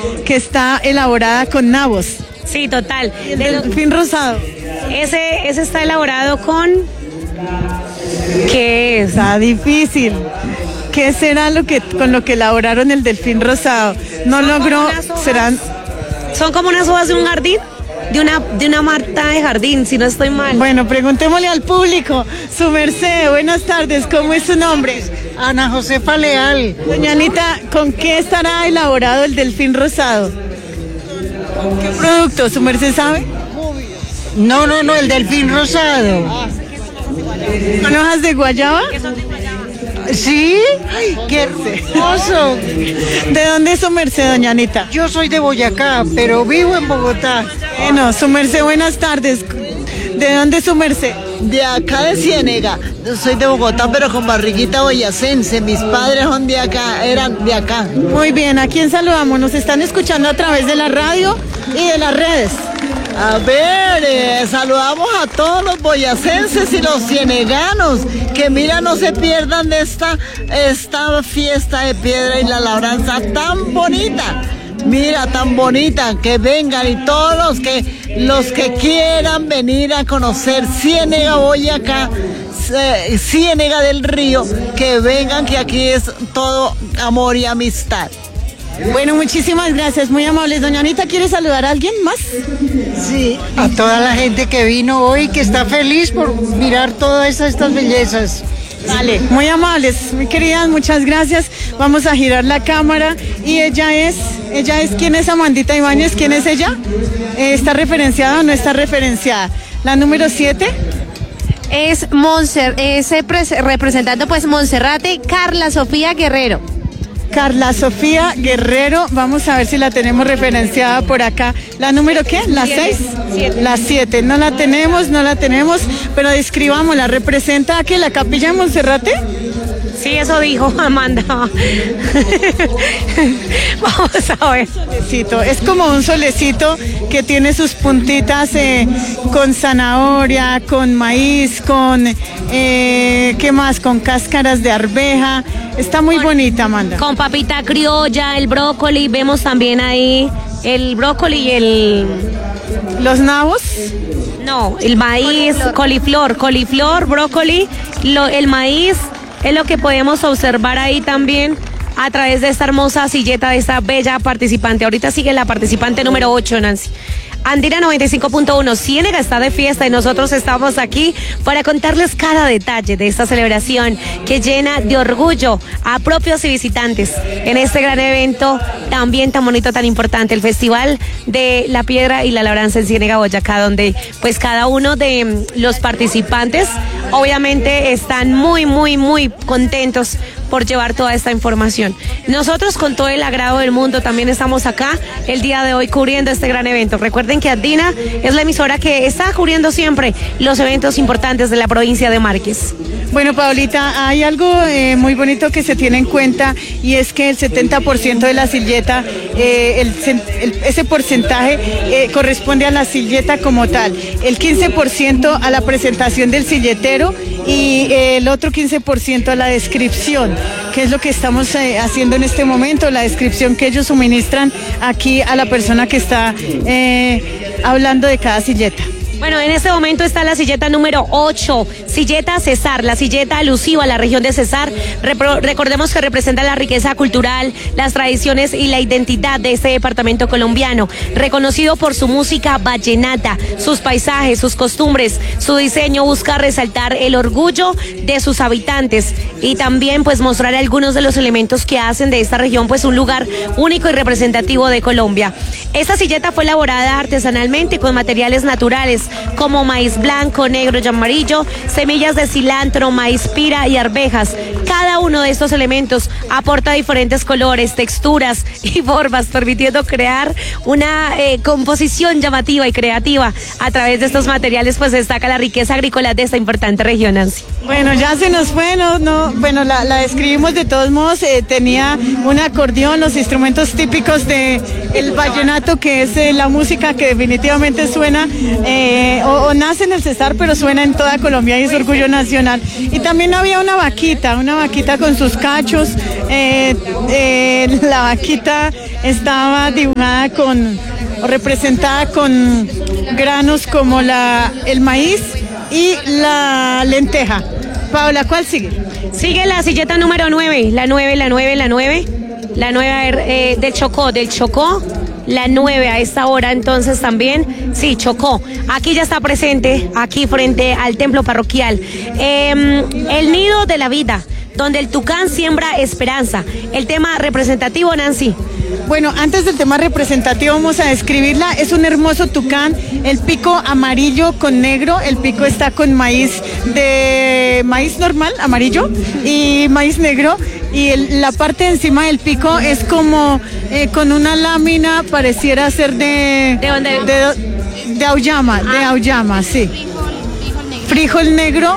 que está elaborada con nabos. Sí, total. El delfín rosado. Ese está elaborado con... ¿Qué es? Está difícil. ¿Qué será con lo que elaboraron el delfín rosado? No logró, serán... Son como unas hojas de un jardín, de una mata de jardín, si no estoy mal. Bueno, preguntémosle al público. Su merced, buenas tardes, ¿cómo es su nombre? Ana Josefa Leal. Doña Anita, ¿con qué estará elaborado el delfín rosado? ¿Qué producto? ¿Su merced sabe? No, el delfín rosado. ¿Con hojas de guayaba? ¿Sí? ¡Ay, qué hermoso! ¿De dónde es su merced, doña Anita? Yo soy de Boyacá, pero vivo en Bogotá. Bueno, su merced, buenas tardes. ¿De dónde es su merced? De acá de Ciénega. Yo soy de Bogotá, pero con barriguita boyacense. Mis padres son de acá, eran de acá. Muy bien, ¿a quién saludamos? Nos están escuchando a través de la radio y de las redes. A ver, saludamos a todos los boyacenses y los cieneganos, que mira, no se pierdan de esta fiesta de piedra y la labranza tan bonita. Mira, tan bonita, que vengan y todos los que quieran venir a conocer Ciénega, Boyacá, Ciénega del Río, que vengan, que aquí es todo amor y amistad. Bueno, muchísimas gracias, muy amables. Doña Anita, ¿quiere saludar a alguien más? Sí, a toda la gente que vino hoy, que está feliz por mirar todas estas bellezas. Vale, muy amables, muy queridas, muchas gracias. Vamos a girar la cámara y ella es, ¿quién es Amandita Ibáñez? ¿Quién es ella? ¿Está referenciada o no está referenciada? La número 7. Es representando pues Monserrate Carla Sofía Guerrero. Carla Sofía Guerrero, vamos a ver si la tenemos referenciada por acá. ¿La número qué? ¿La 6? La 7, no la tenemos, pero describámosla. ¿Representa aquí la capilla de Monserrate? Sí, eso dijo Amanda. Vamos a ver. Es como un solecito que tiene sus puntitas con zanahoria, con maíz, con ¿qué más? Con cáscaras de arveja. Está muy bonita, Amanda. Con papita criolla, el brócoli, vemos también ahí el brócoli y ¿los nabos? No, el maíz, coliflor, brócoli, el maíz es lo que podemos observar ahí también a través de esta hermosa silleta de esta bella participante. Ahorita sigue la participante número 8, Nancy. Andina 95.1, Ciénega está de fiesta y nosotros estamos aquí para contarles cada detalle de esta celebración que llena de orgullo a propios y visitantes en este gran evento también tan bonito, tan importante, el Festival de la Piedra y la Labranza en Ciénega, Boyacá, donde pues cada uno de los participantes obviamente están muy, muy, muy contentos por llevar toda esta información. Nosotros con todo el agrado del mundo también estamos acá el día de hoy cubriendo este gran evento. Recuerden que Andina es la emisora que está cubriendo siempre los eventos importantes de la provincia de Márquez. Bueno, Paulita, hay algo muy bonito que se tiene en cuenta y es que el 70% de la silleta, ese porcentaje corresponde a la silleta como tal, el 15% a la presentación del silletero y el otro 15% a la descripción, que es lo que estamos haciendo en este momento, la descripción que ellos suministran aquí a la persona que está hablando de cada silleta. Bueno, en este momento está la silleta número 8, silleta Cesar, la silleta alusiva a la región de Cesar. Recordemos que representa la riqueza cultural, las tradiciones y la identidad de este departamento colombiano, reconocido por su música vallenata, sus paisajes, sus costumbres, su diseño busca resaltar el orgullo de sus habitantes y también pues mostrar algunos de los elementos que hacen de esta región pues un lugar único y representativo de Colombia. Esta silleta fue elaborada artesanalmente con materiales naturales como maíz blanco, negro y amarillo, semillas de cilantro, maíz pira y arvejas. Cada uno de estos elementos aporta diferentes colores, texturas y formas, permitiendo crear una composición llamativa y creativa. A través de estos materiales pues destaca la riqueza agrícola de esta importante región, Nancy. Bueno, ya se nos fue, bueno, la describimos de todos modos, tenía un acordeón, los instrumentos típicos de el vallenato, que es la música que definitivamente suena o nace en el Cesar, pero suena en toda Colombia y es orgullo nacional. Y también había una vaquita con sus cachos, la vaquita estaba dibujada o representada con granos como el maíz y la lenteja. Paola, ¿cuál sigue? Sigue la silleta número 9, la 9 del Chocó, la 9 a esta hora entonces también, sí, Chocó, aquí ya está presente, aquí frente al templo parroquial, el nido de la vida, donde el tucán siembra esperanza, el tema representativo, Nancy. Bueno, antes del tema representativo vamos a describirla. Es un hermoso tucán, el pico amarillo con negro, el pico está con maíz normal, amarillo, y maíz negro, y la parte de encima del pico es como con una lámina, pareciera ser de auyama, sí. Frijol negro.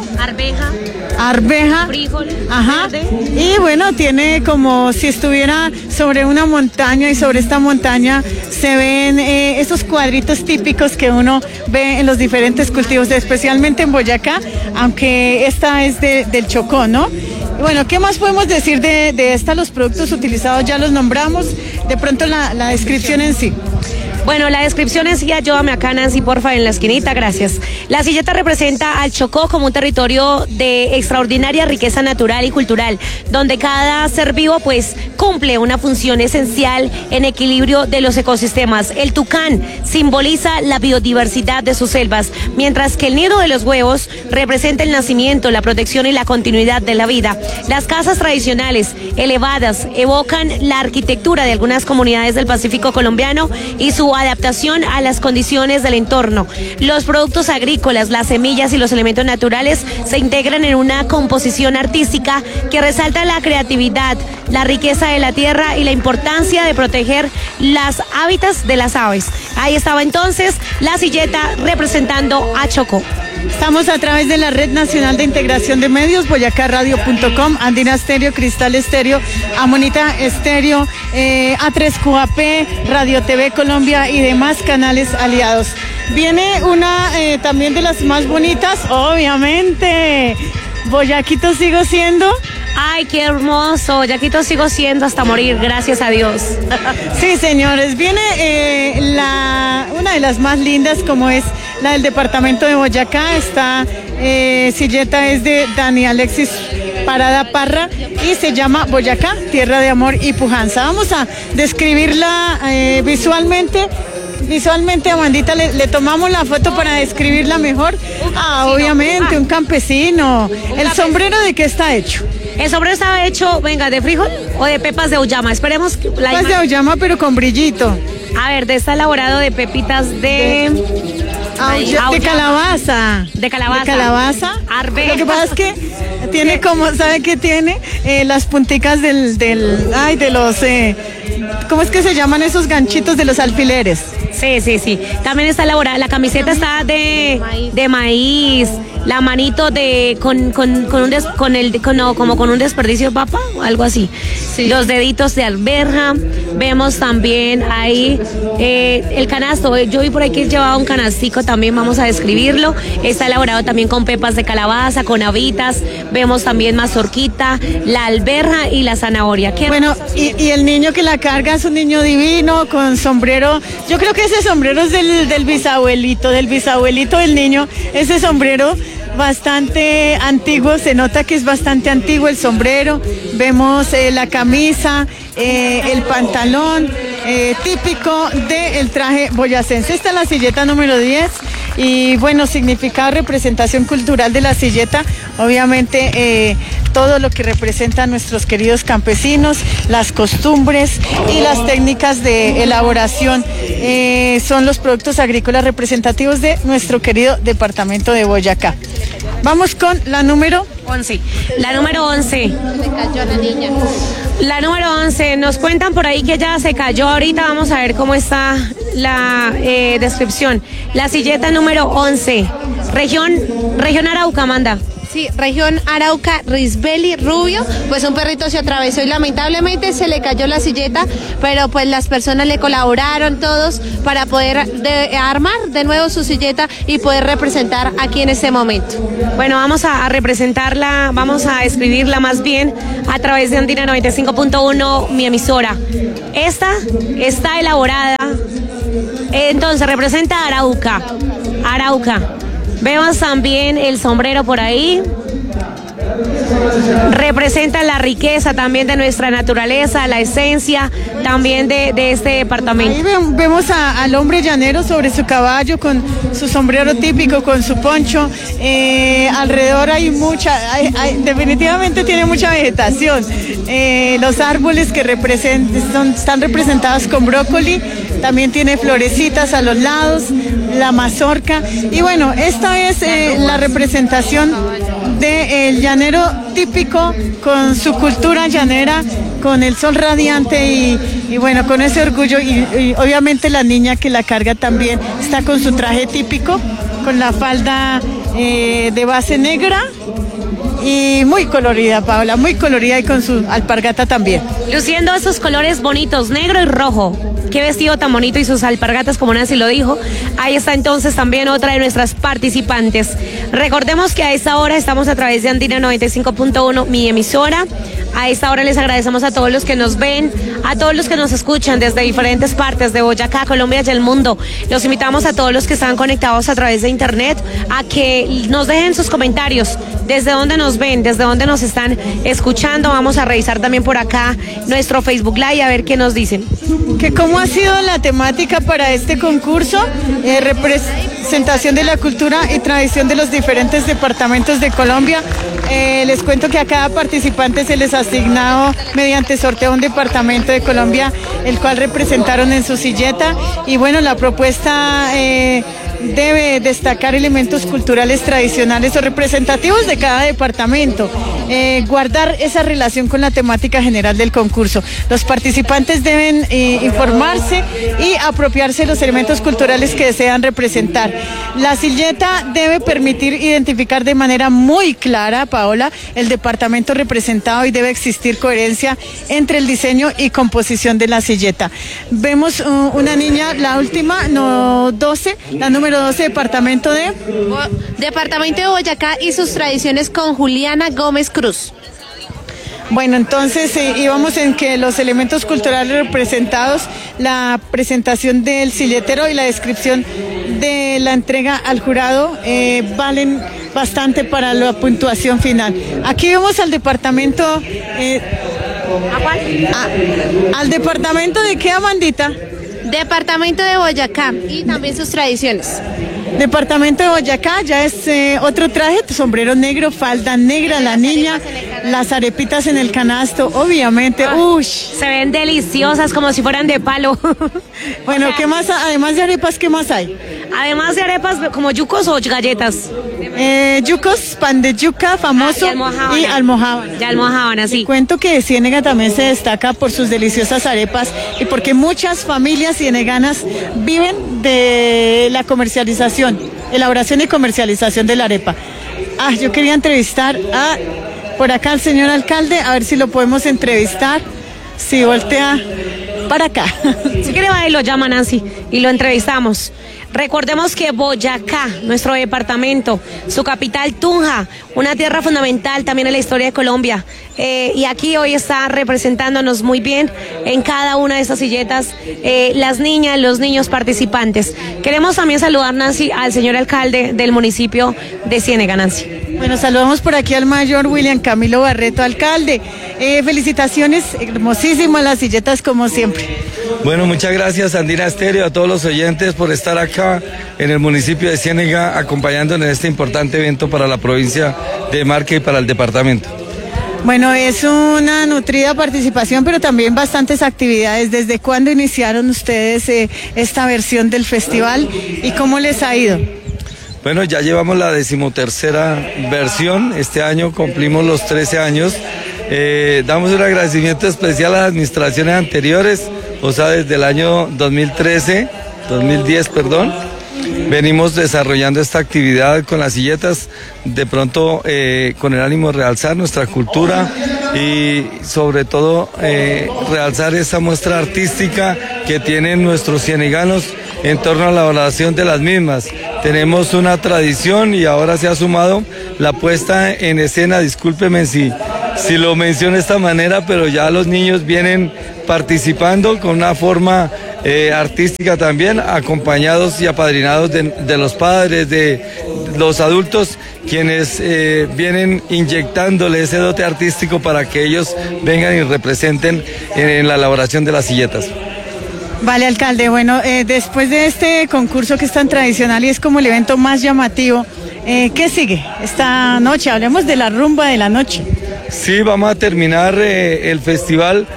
Arveja, frijol, ajá, verde. Y bueno, tiene como si estuviera sobre una montaña, y sobre esta montaña se ven esos cuadritos típicos que uno ve en los diferentes cultivos, especialmente en Boyacá, aunque esta es del Chocó, ¿no? Bueno, ¿qué más podemos decir de esta? Los productos utilizados ya los nombramos, de pronto la descripción en sí. Bueno, la descripción es, ayúdame acá, Nancy, porfa, en la esquinita, gracias. La silleta representa al Chocó como un territorio de extraordinaria riqueza natural y cultural, donde cada ser vivo, pues, cumple una función esencial en equilibrio de los ecosistemas. El tucán simboliza la biodiversidad de sus selvas, mientras que el nido de los huevos representa el nacimiento, la protección y la continuidad de la vida. Las casas tradicionales, elevadas, evocan la arquitectura de algunas comunidades del Pacífico colombiano y su adaptación a las condiciones del entorno. Los productos agrícolas, las semillas y los elementos naturales se integran en una composición artística que resalta la creatividad, la riqueza de la tierra y la importancia de proteger las hábitats de las aves. Ahí estaba entonces la silleta representando a Chocó. Estamos a través de la Red Nacional de Integración de Medios, boyacarradio.com, Andina Estéreo, Cristal Estéreo, Amonita Estéreo, A3QAP, Radio TV Colombia y demás canales aliados. Viene una también de las más bonitas, obviamente. Boyaquito sigo siendo. Ay, qué hermoso. Boyaquito sigo siendo hasta morir, gracias a Dios. Sí, señores. Viene una de las más lindas, como es la del departamento de Boyacá. Esta silleta es de Dani Alexis Parada Parra y se llama Boyacá, Tierra de Amor y Pujanza. Vamos a describirla visualmente. Visualmente, Amandita, le tomamos la foto para describirla mejor. Obviamente, un campesino. ¿El sombrero de qué está hecho? El sombrero estaba hecho, venga, ¿de frijol o de pepas de auyama? Esperemos que pepas de auyama, pero con brillito. A ver, está elaborado de pepitas de calabaza. De calabaza. De calabaza. Arveja. Lo que pasa es que tiene como, ¿sabe qué tiene? Las punticas de los, ¿cómo es que se llaman esos ganchitos de los alfileres? Sí. También está elaborada, la camiseta está de maíz, la manito como con un desperdicio de papa o algo así. Sí. Los deditos de alberja, vemos también ahí el canasto. Yo vi por ahí que llevaba un canastico, también vamos a describirlo. Está elaborado también con pepas de calabaza, con habitas, vemos también mazorquita, la alberja y la zanahoria. Bueno, y el niño que la carga es un niño divino, con sombrero. Yo creo que ese sombrero es del bisabuelito del niño. Ese sombrero bastante antiguo, se nota que es bastante antiguo el sombrero. Vemos la camisa, el pantalón típico del traje boyacense. Esta es la silleta número 10 y bueno, significado, representación cultural de la silleta, obviamente todo lo que representa a nuestros queridos campesinos, las costumbres y las técnicas de elaboración son los productos agrícolas representativos de nuestro querido departamento de Boyacá. Vamos con la número 11. La número 11. Se cayó la niña. La número 11. Nos cuentan por ahí que ya se cayó. Ahorita vamos a ver cómo está la descripción. La silleta número 11. Región Arauca, Amanda. Sí, región Arauca, Risbeli, Rubio, pues un perrito se atravesó y lamentablemente se le cayó la silleta, pero pues las personas le colaboraron todos para poder armar de nuevo su silleta y poder representar aquí en este momento. Bueno, vamos a representarla, vamos a escribirla más bien a través de Andina 95.1, mi emisora. Esta está elaborada, entonces representa a Arauca. Vemos también el sombrero por ahí. Representa la riqueza también de nuestra naturaleza, la esencia también de este departamento. Ahí vemos al hombre llanero sobre su caballo con su sombrero típico, con su poncho. Alrededor hay definitivamente tiene mucha vegetación. Los árboles que están representados con brócoli, también tiene florecitas a los lados, la mazorca. Y bueno, esta es la representación del llanero típico con su cultura llanera, con el sol radiante y bueno, con ese orgullo y obviamente la niña que la carga también está con su traje típico, con la falda de base negra y muy colorida, Paola, muy colorida y con su alpargata también. Luciendo esos colores bonitos, negro y rojo. Qué vestido tan bonito y sus alpargatas, como Nancy lo dijo. Ahí está entonces también otra de nuestras participantes. Recordemos que a esta hora estamos a través de Andina 95.1, mi emisora. A esta hora les agradecemos a todos los que nos ven, a todos los que nos escuchan desde diferentes partes de Boyacá, Colombia y el mundo. Los invitamos a todos los que están conectados a través de internet a que nos dejen sus comentarios, desde dónde nos ven, desde dónde nos están escuchando. Vamos a revisar también por acá nuestro Facebook Live a ver qué nos dicen. ¿Cómo ha sido la temática para este concurso? Representación de la cultura y tradición de los diferentes departamentos de Colombia. Les cuento que a cada participante se les ha asignado mediante sorteo un departamento de Colombia, el cual representaron en su silleta. Y bueno, la propuesta debe destacar elementos culturales tradicionales o representativos de cada departamento, guardar esa relación con la temática general del concurso. Los participantes deben informarse y apropiarse de los elementos culturales que desean representar. La silleta debe permitir identificar de manera muy clara, Paola, el departamento representado y debe existir coherencia entre el diseño y composición de la silleta. Vemos una niña, la última, la número 12, departamento de Boyacá y sus tradiciones con Juliana Gómez Cruz. Bueno, entonces íbamos en que los elementos culturales representados, la presentación del silletero y la descripción de la entrega al jurado valen bastante para la puntuación final. Aquí vemos al departamento... ¿A cuál? ¿Al departamento de qué, Amandita? Departamento de Boyacá y también sus tradiciones. Departamento de Boyacá, ya es otro traje, sombrero negro, falda negra, la niña, las arepitas en el canasto, obviamente. Se ven deliciosas como si fueran de palo. Bueno, ¿qué más? Además de arepas, ¿qué más hay? Además de arepas, como yucos o galletas. Yucos, pan de yuca famoso y almojábana. Y almojábana, sí. Cuento que Ciénega también se destaca por sus deliciosas arepas y porque muchas familias cieneganas viven de la comercialización, elaboración y comercialización de la arepa. Yo quería entrevistar por acá al señor alcalde, a ver si lo podemos entrevistar. Si voltea para acá. Si quiere va y lo llama Nancy y lo entrevistamos. Recordemos que Boyacá, nuestro departamento, su capital Tunja, una tierra fundamental también en la historia de Colombia. Y aquí hoy está representándonos muy bien en cada una de estas silletas las niñas, los niños participantes. Queremos también saludar, Nancy, al señor alcalde del municipio de Ciénega, Nancy. Bueno, saludamos por aquí al mayor William Camilo Barreto, alcalde. Felicitaciones, hermosísimas las silletas como siempre. Bueno, muchas gracias Andina Estéreo, a todos los oyentes por estar acá en el municipio de Ciénega acompañándonos en este importante evento para la provincia de Marca y para el departamento. Bueno, es una nutrida participación, pero también bastantes actividades. ¿Desde cuándo iniciaron ustedes esta versión del festival y cómo les ha ido? Bueno, ya llevamos la 13ª versión, este año cumplimos los 13 años. Damos un agradecimiento especial a las administraciones anteriores, o sea, desde el año 2010, venimos desarrollando esta actividad con las silletas, de pronto con el ánimo de realzar nuestra cultura y sobre todo realzar esa muestra artística que tienen nuestros cieneganos en torno a la elaboración de las mismas. Tenemos una tradición y ahora se ha sumado la puesta en escena, discúlpeme si lo menciono de esta manera, pero ya los niños vienen participando con una forma artística también, acompañados y apadrinados de los padres, de los adultos, quienes vienen inyectándole ese dote artístico para que ellos vengan y representen en la elaboración de las silletas. Vale, alcalde, bueno, después de este concurso que es tan tradicional y es como el evento más llamativo, ¿qué sigue esta noche? Hablemos de la rumba de la noche. Sí, vamos a terminar el festival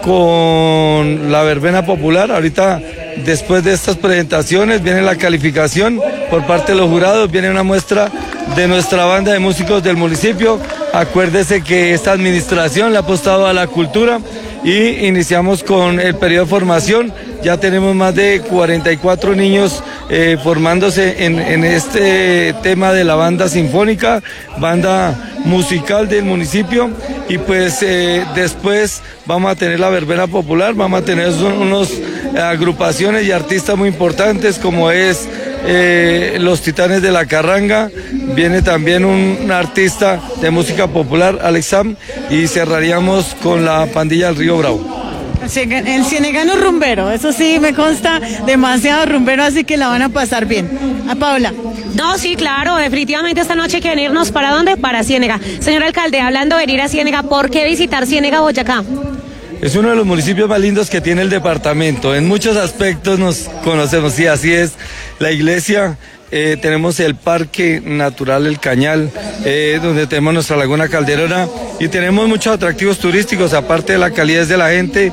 con la verbena popular. Ahorita, después de estas presentaciones, viene la calificación por parte de los jurados, viene una muestra de nuestra banda de músicos del municipio. Acuérdese que esta administración le ha apostado a la cultura y iniciamos con el periodo de formación. Ya tenemos más de 44 niños formándose en este tema de la banda sinfónica, banda musical del municipio, y pues después vamos a tener la verbena popular, vamos a tener unas agrupaciones y artistas muy importantes como es los Titanes de la Carranga, viene también un artista de música popular, Alex Sam, y cerraríamos con la pandilla del Río Bravo. El cienegano rumbero, eso sí me consta, demasiado rumbero, así que la van a pasar bien. A Paula. No, sí, claro, definitivamente esta noche hay que venirnos. ¿Para dónde? Para Ciénega. Señor alcalde, hablando de ir a Ciénega, ¿por qué visitar Ciénega, Boyacá? Es uno de los municipios más lindos que tiene el departamento. En muchos aspectos nos conocemos, sí, así es. La iglesia, tenemos el Parque Natural El Cañal, donde tenemos nuestra Laguna Calderona, y tenemos muchos atractivos turísticos, aparte de la calidez de la gente,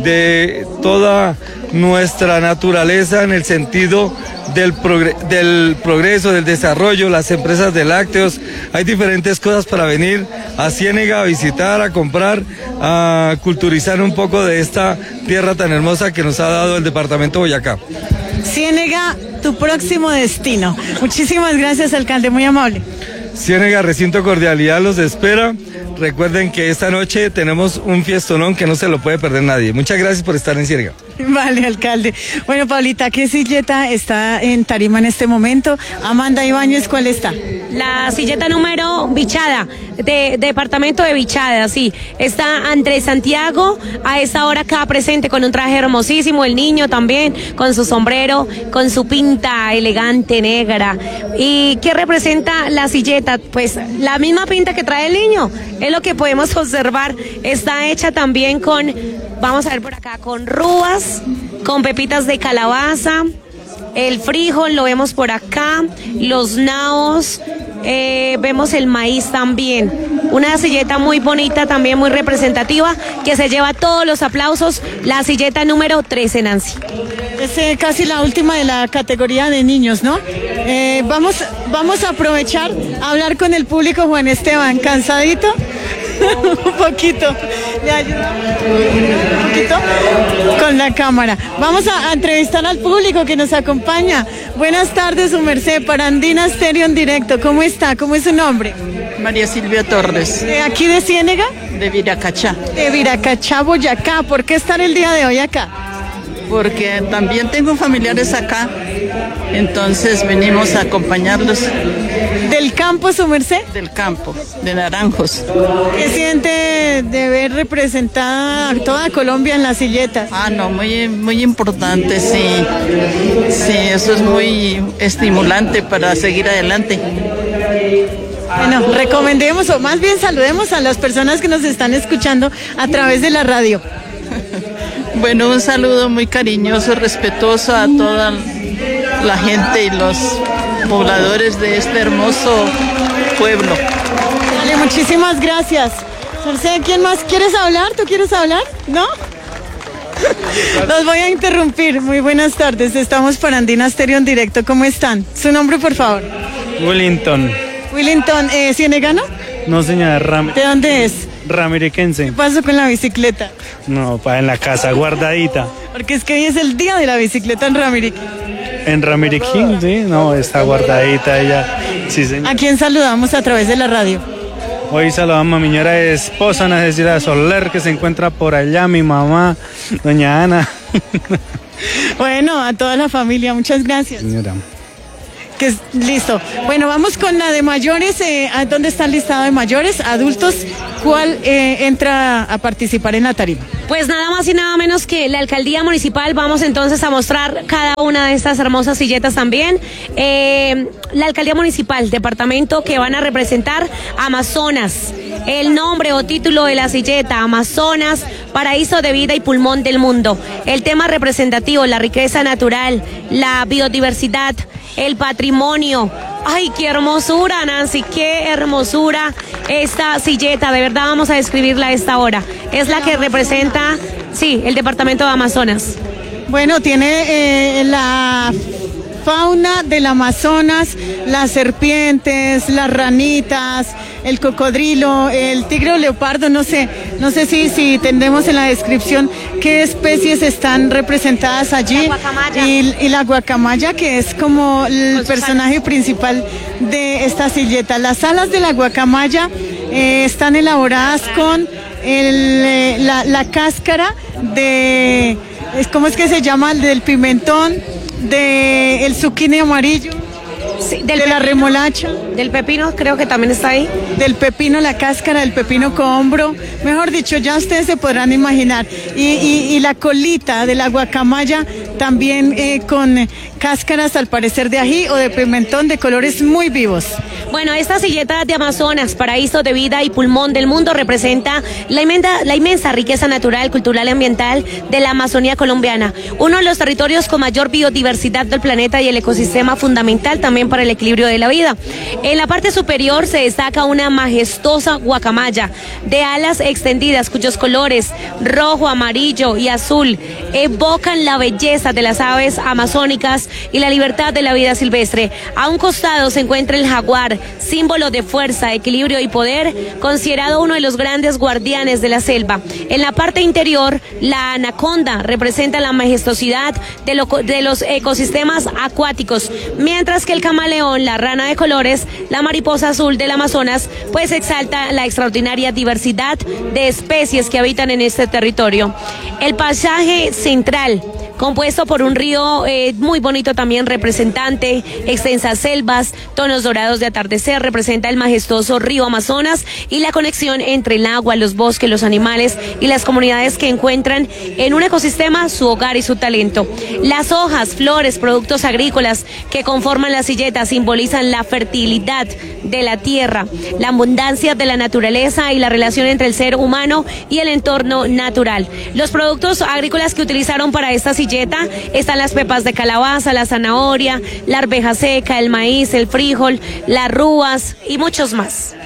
de toda nuestra naturaleza en el sentido del progreso, del desarrollo, las empresas de lácteos. Hay diferentes cosas para venir a Ciénega, a visitar, a comprar, a culturizar un poco de esta tierra tan hermosa que nos ha dado el departamento de Boyacá. Ciénega, tu próximo destino. Muchísimas gracias, alcalde, muy amable. Ciénega, recinto cordialidad los espera. Recuerden que esta noche tenemos un fiestonón que no se lo puede perder nadie. Muchas gracias por estar en Ciénega. Vale, alcalde. Bueno, Paulita, ¿qué silleta está en tarima en este momento? Amanda Ibáñez, ¿cuál está? La silleta número Bichada, departamento de Bichada, sí. Está Andrés Santiago, a esta hora acá presente con un traje hermosísimo, el niño también, con su sombrero, con su pinta elegante negra. ¿Y qué representa la silleta? Pues la misma pinta que trae el niño, es lo que podemos observar. Está hecha también con, vamos a ver por acá, con rúas, con pepitas de calabaza, el frijol lo vemos por acá, los nabos, vemos el maíz también. Una silleta muy bonita, también muy representativa, que se lleva todos los aplausos, la silleta número 13, Nancy. Es casi la última de la categoría de niños, ¿no? Vamos a aprovechar a hablar con el público. Juan Esteban, ¿cansadito? Un poquito. ¿Le ayuda? Un poquito con la cámara. Vamos a entrevistar al público que nos acompaña. Buenas tardes, su merced, para Andina Stereo en directo. ¿Cómo está? ¿Cómo es su nombre? María Silvia Torres. ¿De aquí de Ciénega? De Viracachá. De Viracachá, Boyacá. ¿Por qué estar el día de hoy acá? Porque también tengo familiares acá, entonces venimos a acompañarlos. ¿Del campo, su merced? Del campo, de Naranjos. ¿Qué siente de ver representada a toda Colombia en la silleta? No, muy importante, sí. Sí, eso es muy estimulante para seguir adelante. Bueno, recomendemos o más bien saludemos a las personas que nos están escuchando a través de la radio. Bueno, un saludo muy cariñoso, respetuoso a toda la gente y los pobladores de este hermoso pueblo. Vale, muchísimas gracias. Merced, ¿quién más? ¿Quieres hablar? ¿Tú quieres hablar? ¿No? Los voy a interrumpir. Muy buenas tardes. Estamos para Andina Stereo en directo. ¿Cómo están? ¿Su nombre, por favor? Willington. Willington, ¿cienegano? No, señora, ¿De dónde es? Ramiriquense. ¿Qué pasó con la bicicleta? No, en la casa guardadita. Porque es que hoy es el día de la bicicleta en Ramirique. En Ramiriquí, sí, no, está guardadita ella. Sí, señor. ¿A quién saludamos a través de la radio? Hoy saludamos a mi señora esposa, Ana Cecilia Soler, que se encuentra por allá, mi mamá, doña Ana. Bueno, a toda la familia, muchas gracias. Señora. Listo. Bueno, vamos con la de mayores. ¿Dónde está el listado de mayores? Adultos, ¿cuál entra a participar en la tarima? Pues nada más y nada menos que la alcaldía municipal. Vamos entonces a mostrar cada una de estas hermosas silletas también. La alcaldía municipal, departamento que van a representar Amazonas. El nombre o título de la silleta, Amazonas, paraíso de vida y pulmón del mundo. El tema representativo, la riqueza natural, la biodiversidad, el patrimonio. ¡Ay, qué hermosura, Nancy! ¡Qué hermosura esta silleta! De verdad vamos a describirla a esta hora. Es la que representa, sí, el departamento de Amazonas. Bueno, tiene la fauna del Amazonas, las serpientes, las ranitas, el cocodrilo, el tigre o leopardo, no sé si tendremos en la descripción qué especies están representadas allí. La guacamaya. Y la guacamaya, que es como el personaje principal de esta silleta. Las alas de la guacamaya están elaboradas con la cáscara de, ¿cómo es que se llama? Del pimentón, del zucchini amarillo, Sí, de la remolacha. Del pepino, creo que también está ahí. Del pepino, la cáscara del pepino cohombro, mejor dicho, ya ustedes se podrán imaginar. Y la colita de la guacamaya también con cáscaras al parecer de ají o de pimentón de colores muy vivos. Bueno, esta silleta de Amazonas, paraíso de vida y pulmón del mundo, representa la inmensa riqueza natural, cultural y ambiental de la Amazonía colombiana, uno de los territorios con mayor biodiversidad del planeta y el ecosistema fundamental también para el equilibrio de la vida. En la parte superior se destaca una majestuosa guacamaya de alas extendidas cuyos colores rojo, amarillo y azul evocan la belleza de las aves amazónicas y la libertad de la vida silvestre. A un costado se encuentra el jaguar, símbolo de fuerza, equilibrio y poder, considerado uno de los grandes guardianes de la selva. En la parte interior, la anaconda representa la majestuosidad de los ecosistemas acuáticos, mientras que el camaleón, la rana de colores, la mariposa azul del Amazonas, pues exalta la extraordinaria diversidad de especies que habitan en este territorio. El paisaje central, compuesto por un río muy bonito también, representante extensas selvas, tonos dorados de atardecer, representa el majestuoso río Amazonas y la conexión entre el agua, los bosques, los animales y las comunidades que encuentran en un ecosistema su hogar y su talento. Las hojas, flores, productos agrícolas que conforman la silleta simbolizan la fertilidad de la tierra, la abundancia de la naturaleza y la relación entre el ser humano y el entorno natural. Los productos agrícolas que utilizaron para esta silleta están las pepas de calabaza, la zanahoria, la arveja seca, el maíz, el frijol, las rúas y muchos más.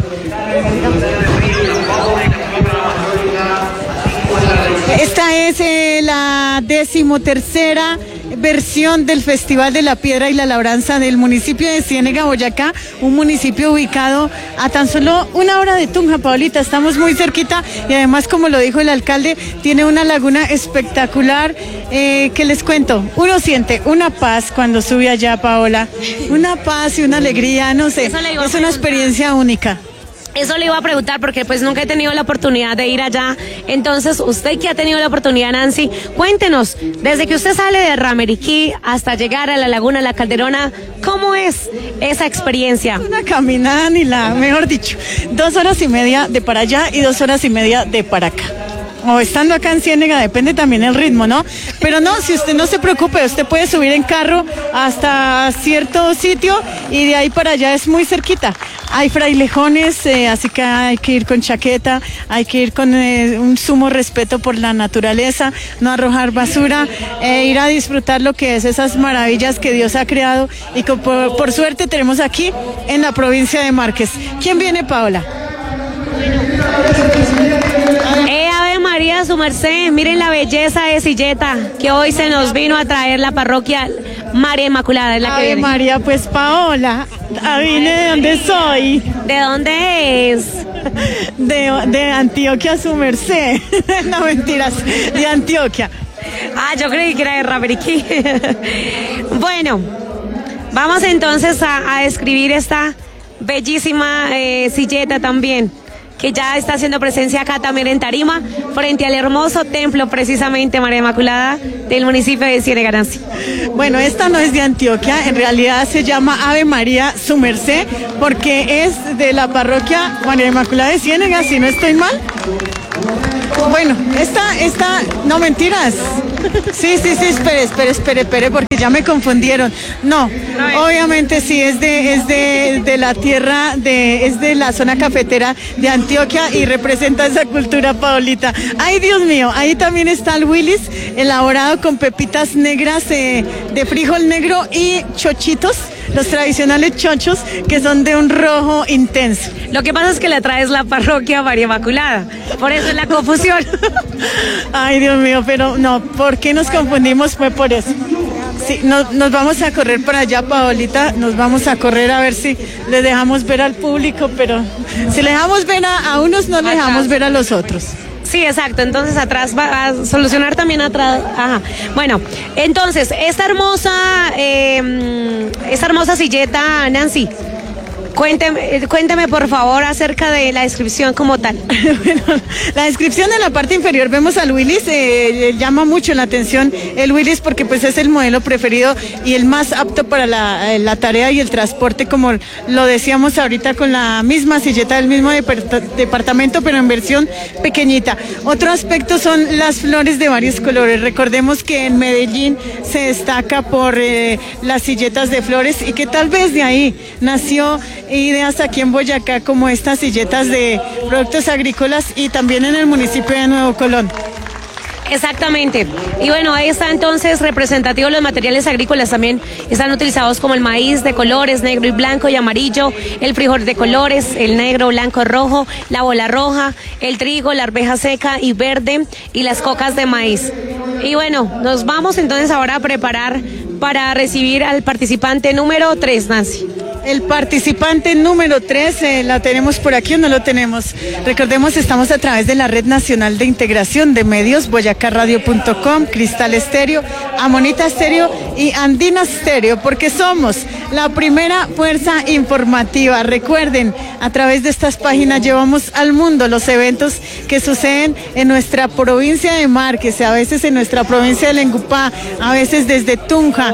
Esta es la 13ª versión del Festival de la Piedra y la Labranza del municipio de Ciénega, Boyacá, un municipio ubicado a tan solo 1 hora de Tunja, Paolita. Estamos muy cerquita y además, como lo dijo el alcalde, tiene una laguna espectacular. ¿Qué les cuento? Uno siente una paz cuando sube allá, Paola, una paz y una alegría, no sé, es una experiencia única. Eso le iba a preguntar porque pues nunca he tenido la oportunidad de ir allá. Entonces, usted que ha tenido la oportunidad, Nancy, cuéntenos, desde que usted sale de Ramiriquí hasta llegar a la Laguna La Calderona, ¿cómo es esa experiencia? Una caminada mejor dicho, 2 horas y media de para allá y 2 horas y media de para acá. O estando acá en Ciénega, depende también el ritmo, ¿no? Pero no, si usted no se preocupe, usted puede subir en carro hasta cierto sitio y de ahí para allá es muy cerquita. Hay frailejones, así que hay que ir con chaqueta, hay que ir con un sumo respeto por la naturaleza, no arrojar basura, ir a disfrutar lo que es esas maravillas que Dios ha creado y que por suerte tenemos aquí en la provincia de Márquez. ¿Quién viene, Paola? Ave María, su merced, miren la belleza de silleta que hoy se nos vino a traer la parroquia María Inmaculada, es la que viene. María, pues Paola, vine de donde soy. ¿De dónde es? De Antioquia, su merced. No, mentiras, de Antioquia. Yo creí que era de Raperiquí. Bueno, vamos entonces a describir esta bellísima silleta también, que ya está haciendo presencia acá también en tarima, frente al hermoso templo, precisamente, María Inmaculada, del municipio de Cienegaranzi. Bueno, esta no es de Antioquia, en realidad se llama Ave María Su Merced, porque es de la parroquia María Inmaculada de Ciénega, si no estoy mal. Bueno, esta, no mentiras. Sí, espere, porque ya me confundieron. No, obviamente sí, es de la tierra, es de la zona cafetera de Antioquia y representa esa cultura, Paolita. Ay, Dios mío, ahí también está el Willis, elaborado con pepitas negras de frijol negro y chochitos, los tradicionales chochos, que son de un rojo intenso. Lo que pasa es que la traes la parroquia María Inmaculada, por eso es la confusión. Ay, Dios mío, pero no, ¿por qué nos confundimos? Fue por eso. Sí, nos vamos a correr para allá, Paolita, nos vamos a correr a ver si le dejamos ver al público, pero si le dejamos ver a unos, no le dejamos ver a los otros. Sí, exacto, entonces atrás va a solucionar también atrás. Ajá. Bueno, entonces, esta hermosa silleta, Nancy, cuénteme por favor acerca de la descripción como tal. Bueno, la descripción en la parte inferior vemos al Willis, llama mucho la atención el Willis porque pues es el modelo preferido y el más apto para la tarea y el transporte, como lo decíamos ahorita, con la misma silleta del mismo departamento, pero en versión pequeñita. Otro aspecto son las flores de varios colores. Recordemos que en Medellín se destaca por las silletas de flores y que tal vez de ahí nació ideas aquí en Boyacá como estas silletas de productos agrícolas y también en el municipio de Nuevo Colón. Exactamente. Y bueno, ahí está entonces representativo los materiales agrícolas también. Están utilizados como el maíz de colores negro y blanco y amarillo, el frijol de colores, el negro, blanco, rojo, la bola roja, el trigo, la arveja seca y verde y las cocas de maíz. Y bueno, nos vamos entonces ahora a preparar para recibir al participante número 3, Nancy. El participante número 3, ¿la tenemos por aquí o no lo tenemos? Recordemos, estamos a través de la Red Nacional de Integración de Medios, boyacarradio.com, Cristal Estéreo, Amonita Estéreo y Andina Estéreo, porque somos la primera fuerza informativa. Recuerden, a través de estas páginas llevamos al mundo los eventos que suceden en nuestra provincia de Márquez, a veces en nuestra provincia de Lengupá, a veces desde Tunja,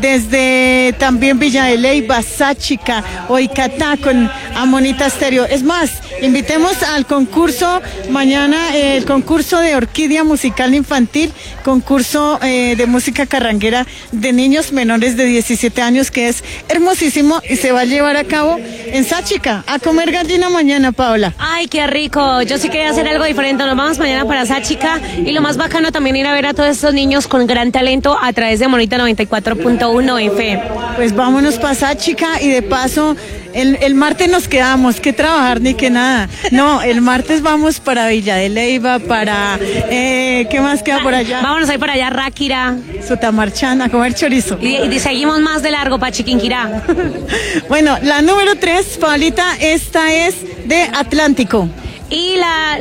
desde también Villa de Leyva, Sáchica, o Icatá con Amonita Estéreo. Es más, invitemos al concurso mañana, el concurso de orquídea musical infantil, concurso de música carranguera de niños menores de 17 años, que es hermosísimo y se va a llevar a cabo en Sáchica. A comer gallina mañana, Paola. Ay, qué rico. Yo sí quería hacer algo diferente. Nos vamos mañana para Sáchica y lo más bacano también ir a ver a todos estos niños con gran talento a través de Amonita 94.1 FM. Pues vámonos para Sáchica y de paso, el martes nos quedamos, que trabajar ni que nada. No, el martes vamos para Villa de Leyva, para, ¿qué más queda por allá? Vámonos ahí para allá, Ráquira, Sutamarchán, a comer chorizo. Y seguimos más de largo para Chiquinquirá. Bueno, la número 3, Paulita, esta es de Atlántico. Y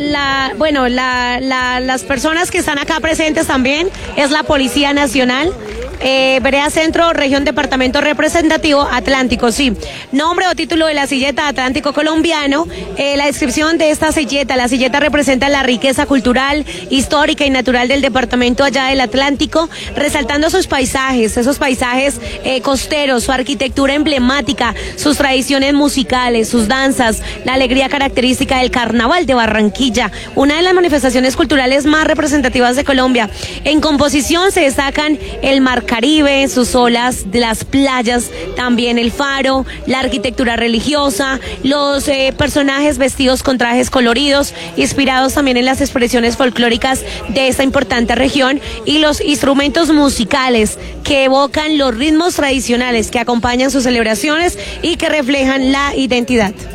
las personas que están acá presentes también es la Policía Nacional, Vereda Centro, Región Departamento Representativo Atlántico, sí. Nombre o título de la silleta Atlántico Colombiano. La descripción de esta silleta: la silleta representa la riqueza cultural, histórica y natural del departamento allá del Atlántico, resaltando sus paisajes, esos paisajes costeros, su arquitectura emblemática, sus tradiciones musicales, sus danzas, la alegría característica del Carnaval de Barranquilla, una de las manifestaciones culturales más representativas de Colombia. En composición se destacan el Mar Caribe, sus olas, de las playas, también el faro, la arquitectura religiosa, los personajes vestidos con trajes coloridos, inspirados también en las expresiones folclóricas de esta importante región, y los instrumentos musicales que evocan los ritmos tradicionales que acompañan sus celebraciones y que reflejan la identidad.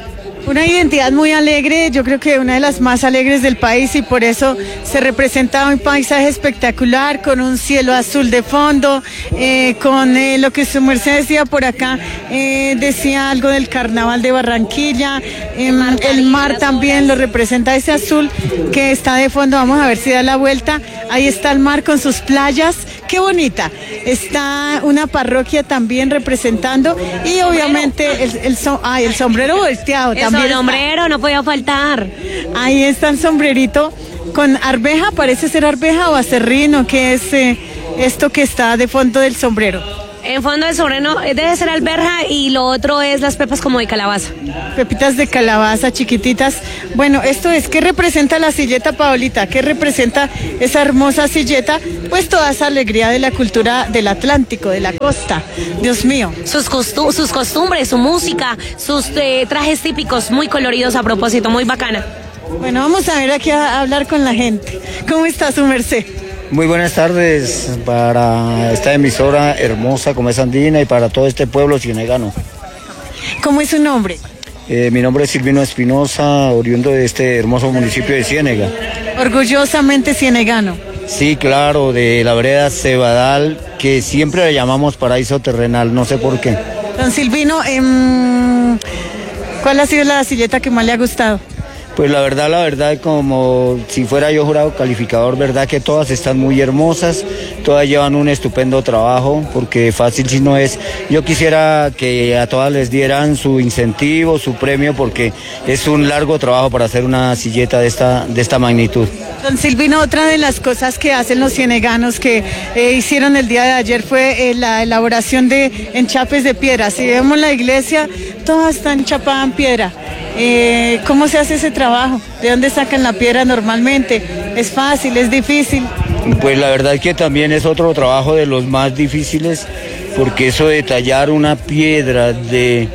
Una identidad muy alegre, yo creo que una de las más alegres del país, y por eso se representa un paisaje espectacular con un cielo azul de fondo, con lo que su merced decía por acá, decía algo del carnaval de Barranquilla, el mar también lo representa, ese azul que está de fondo. Vamos a ver si da la vuelta. Ahí está el mar con sus playas, qué bonita. Está una parroquia también representando, y obviamente el sombrero volteado también. El sombrero no podía faltar. Ahí está el sombrerito con arveja, parece ser arveja o acerrín, que es esto que está de fondo del sombrero. En fondo del sombrero debe ser alberja, y lo otro es las pepas como de calabaza. Pepitas de calabaza chiquititas. Bueno, esto es, ¿qué representa la silleta, Paolita? ¿Qué representa esa hermosa silleta? Pues toda esa alegría de la cultura del Atlántico, de la costa. Dios mío. Sus costumbres, su música, sus trajes típicos muy coloridos a propósito, muy bacana. Bueno, vamos a ver aquí a hablar con la gente. ¿Cómo está su merced? Muy buenas tardes para esta emisora hermosa como es andina y para todo este pueblo cienegano. ¿Cómo es su nombre? Mi nombre es Silvino Espinosa, oriundo de este hermoso municipio de Ciénega. Orgullosamente cienegano. Sí, claro, de la vereda Cebadal, que siempre le llamamos paraíso terrenal, no sé por qué. Don Silvino, ¿cuál ha sido la silleta que más le ha gustado? Pues la verdad, como si fuera yo jurado calificador, verdad que todas están muy hermosas, todas llevan un estupendo trabajo, porque fácil si no es. Yo quisiera que a todas les dieran su incentivo, su premio, porque es un largo trabajo para hacer una silleta de esta magnitud. Don Silvino, otra de las cosas que hacen los cieneganos que hicieron el día de ayer fue la elaboración de enchapes de piedra. Si vemos la iglesia, toda está enchapada en piedra. ¿Cómo se hace ese trabajo? ¿De dónde sacan la piedra normalmente? ¿Es fácil? ¿Es difícil? Pues la verdad es que también es otro trabajo de los más difíciles, porque eso de tallar una piedra, de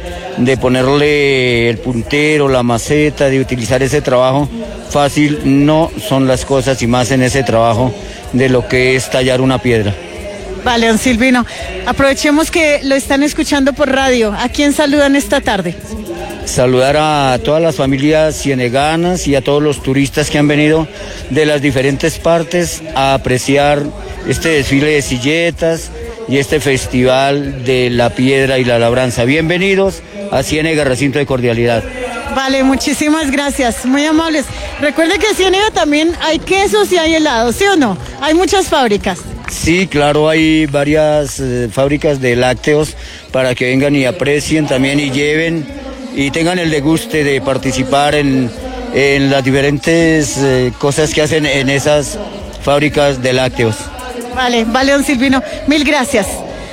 ponerle el puntero, la maceta, de utilizar ese trabajo, fácil no son las cosas, y más en ese trabajo de lo que es tallar una piedra. Vale, don Silvino, aprovechemos que lo están escuchando por radio. ¿A quién saludan esta tarde? Saludar a todas las familias cieneganas y a todos los turistas que han venido de las diferentes partes a apreciar este desfile de silletas y este festival de la piedra y la labranza. Bienvenidos a Ciénega, recinto de cordialidad. Vale, muchísimas gracias, muy amables. Recuerde que en Ciénega también hay quesos y hay helados, ¿sí o no? Hay muchas fábricas. Sí, claro, hay varias fábricas de lácteos para que vengan y aprecien también y lleven y tengan el deguste de participar en las diferentes cosas que hacen en esas fábricas de lácteos. Vale, don Silvino, mil gracias.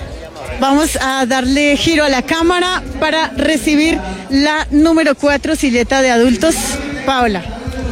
Vamos a darle giro a la cámara para recibir la número 4, silleta de adultos. Paola.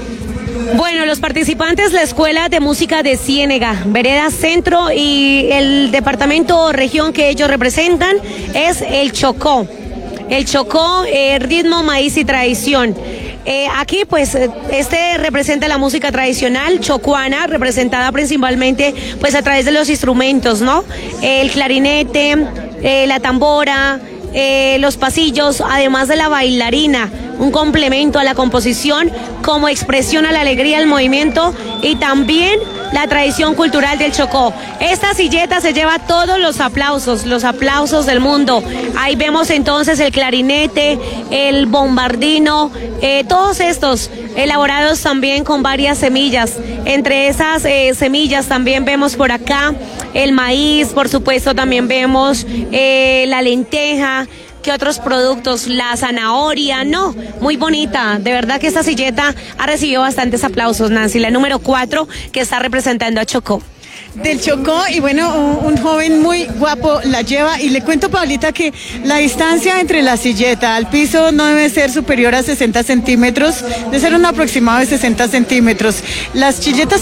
Bueno, los participantes, la Escuela de Música de Ciénega, Vereda Centro, y el departamento o región que ellos representan es el Chocó. El Chocó, ritmo, maíz y tradición. Aquí pues representa la música tradicional chocuana, representada principalmente pues a través de los instrumentos, ¿no? El clarinete, la tambora, los pasillos, además de la bailarina, un complemento a la composición como expresión a la alegría, el movimiento y también la tradición cultural del Chocó. Esta silleta se lleva todos los aplausos del mundo. Ahí vemos entonces el clarinete, el bombardino, todos estos elaborados también con varias semillas. Entre esas semillas también vemos por acá el maíz, por supuesto también vemos la lenteja. ¿Qué otros productos? La zanahoria, no, muy bonita. De verdad que esta silleta ha recibido bastantes aplausos, Nancy, la número 4 que está representando a Chocó. Del Chocó, y bueno, un joven muy guapo la lleva, y le cuento, Paulita, que la distancia entre la silleta al piso no debe ser superior a 60 centímetros, debe ser un aproximado de 60 centímetros. Las silletas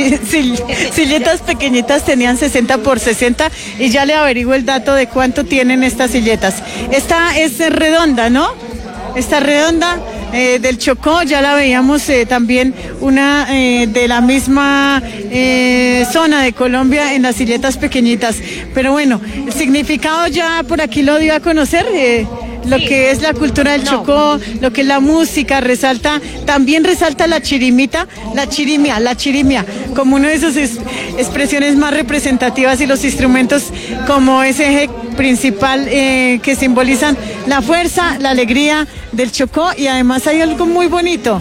pequeñitas tenían 60 por 60, y ya le averiguo el dato de cuánto tienen estas silletas. Esta es redonda, ¿no? Esta redonda. Del Chocó, ya la veíamos también una de la misma zona de Colombia en las silletas pequeñitas. Pero bueno, el significado ya por aquí lo dio a conocer. lo que es la cultura del Chocó, lo que es la música, también resalta la chirimia, como una de sus expresiones más representativas, y los instrumentos como ese eje principal que simbolizan la fuerza, la alegría del Chocó. Y además hay algo muy bonito,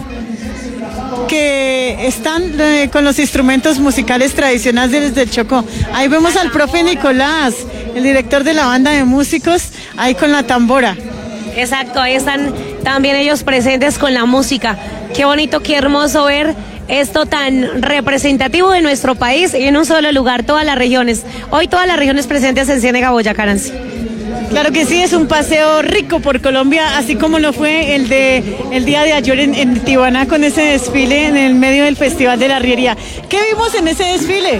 que están con los instrumentos musicales tradicionales del Chocó. Ahí vemos al profe Nicolás, el director de la banda de músicos, ahí con la tambora. Exacto, ahí están también ellos presentes con la música. Qué bonito, qué hermoso ver esto tan representativo de nuestro país y en un solo lugar, todas las regiones. Hoy todas las regiones presentes en Ciénega, Boyacá, Nancy. Claro que sí, es un paseo rico por Colombia, así como lo fue el día de ayer en Tibaná, con ese desfile en el medio del Festival de la Arriería. ¿Qué vimos en ese desfile?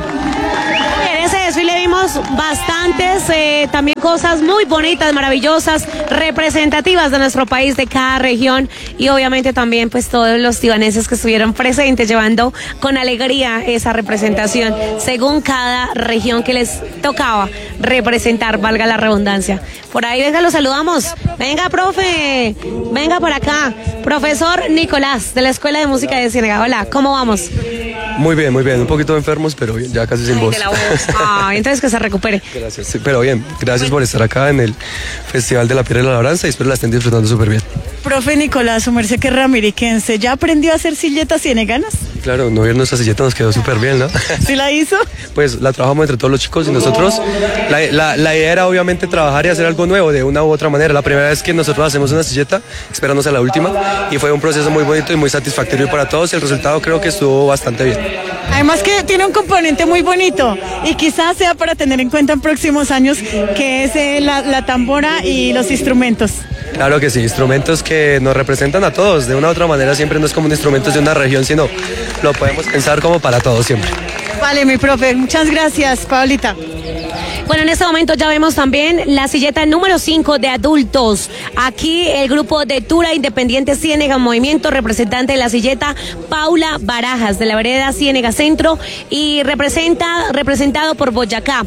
En ese desfile vimos bastantes también cosas muy bonitas, maravillosas, representativas de nuestro país, de cada región, y obviamente también pues todos los tibanenses que estuvieron presentes llevando con alegría esa representación según cada región que les tocaba representar, valga la redundancia. Por ahí, venga, lo saludamos. Venga, profe, venga por acá. Profesor Nicolás, de la Escuela de Música de Ciénega. Hola, ¿cómo vamos? Muy bien, un poquito enfermos, pero bien, ya casi sin voz. Entonces que se recupere. Gracias, sí, pero bien, gracias por estar acá en el Festival de la Piedra y la Labranza, y espero la estén disfrutando súper bien. Profe Nicolás, su merced que es ramiriquense, ¿ya aprendió a hacer silletas cieneganas? Claro, no ver nuestra silleta nos quedó súper bien, ¿no? ¿Sí la hizo? Pues la trabajamos entre todos los chicos y nosotros. La idea era obviamente trabajar y hacer algo nuevo de una u otra manera. La primera vez que nosotros hacemos una silleta, esperándose a la última, y fue un proceso muy bonito y muy satisfactorio para todos, y el resultado creo que estuvo bastante bien. Además que tiene un componente muy bonito, y quizás sea para tener en cuenta en próximos años, que es la tambora y los instrumentos. Claro que sí, instrumentos que nos representan a todos, de una u otra manera. Siempre no es como un instrumento de una región, sino lo podemos pensar como para todos siempre. Vale, mi profe, muchas gracias, Paulita. Bueno, en este momento ya vemos también la silleta número 5 de adultos. Aquí el grupo de Tura Independiente Ciénega Movimiento, representante de la silleta, Paula Barajas, de la vereda Ciénega Centro, y representado por Boyacá.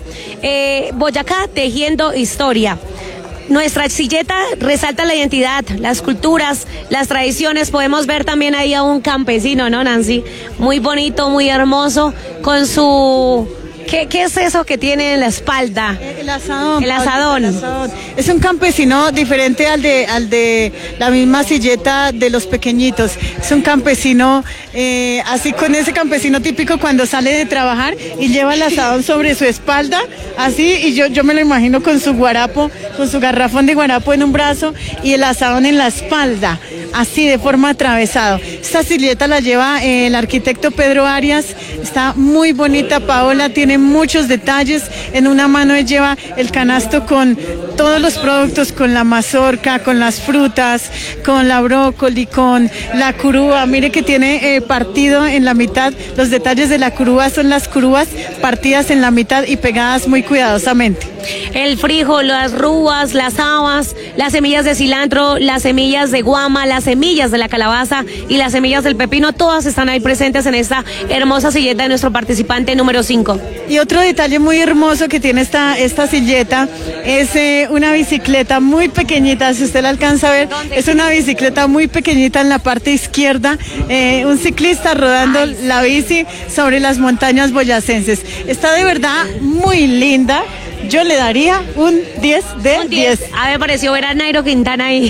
Boyacá tejiendo historia. Nuestra silleta resalta la identidad, las culturas, las tradiciones. Podemos ver también ahí a un campesino, ¿no, Nancy? Muy bonito, muy hermoso, con su... ¿Qué es eso que tiene en la espalda? El asadón. El asadón. Es un campesino diferente al de la misma silleta de los pequeñitos. Es un campesino, así, con ese campesino típico cuando sale de trabajar y lleva el asadón sobre su espalda, así, y yo me lo imagino con su guarapo, con su garrafón de guarapo en un brazo y el asadón en la espalda, así de forma atravesado. Esta silleta la lleva el arquitecto Pedro Arias, está muy bonita, Paola, tiene muchos detalles. En una mano él lleva el canasto con todos los productos, con la mazorca, con las frutas, con la brócoli, con la curúa. Mire que tiene partido en la mitad. Los detalles de la curúa son las curúas partidas en la mitad y pegadas muy cuidadosamente. El frijol, las rúas, las habas, las semillas de cilantro, las semillas de guama, las semillas de la calabaza y las semillas del pepino, todas están ahí presentes en esta hermosa silleta de nuestro participante número 5. Y otro detalle muy hermoso que tiene esta silleta es una bicicleta muy pequeñita, si usted la alcanza a ver, es una bicicleta muy pequeñita en la parte izquierda, un ciclista rodando la bici sobre las montañas boyacenses. Está de verdad muy linda. Yo le daría un 10 de 10. A mí me pareció ver a Nairo Quintana ahí.